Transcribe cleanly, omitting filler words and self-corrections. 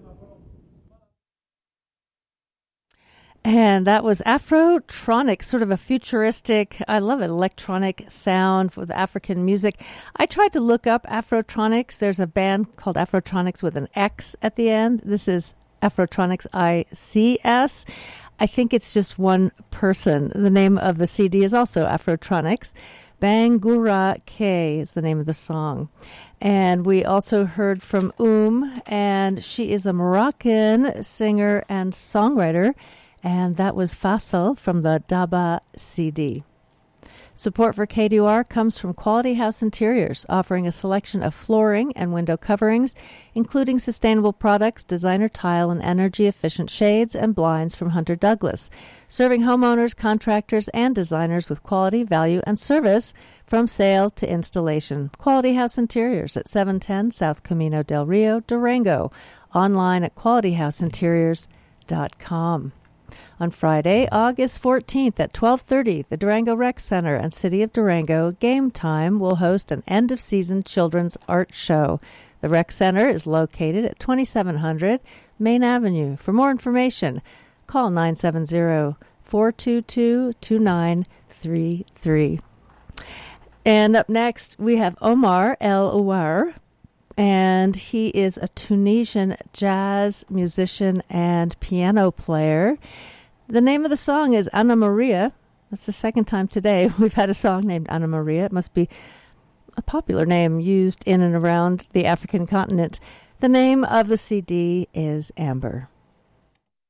And that was Afrotronics, sort of a futuristic, I love it, electronic sound with African music. I tried to look up Afrotronics. There's a band called Afrotronics with an X at the end. This is Afrotronics ICS. I think it's just one person. The name of the CD is also Afrotronics. Bangura K is the name of the song. And we also heard from and she is a Moroccan singer and songwriter. And that was Faisal from the Daba CD. Support for KDUR comes from Quality House Interiors, offering a selection of flooring and window coverings, including sustainable products, designer tile, and energy-efficient shades and blinds from Hunter Douglas, serving homeowners, contractors, and designers with quality, value, and service from sale to installation. Quality House Interiors at 710 South Camino del Rio, Durango. Online at qualityhouseinteriors.com. On Friday, August 14th at 12:30, the Durango Rec Center and City of Durango Game Time will host an end-of-season children's art show. The Rec Center is located at 2700 Main Avenue. For more information, call 970-422-2933. And up next, we have Omar El Ouar, and he is a Tunisian jazz musician and piano player. The name of the song is Anna Maria. That's the second time today we've had a song named Anna Maria. It must be a popular name used in and around the African continent. The name of the CD is Amber.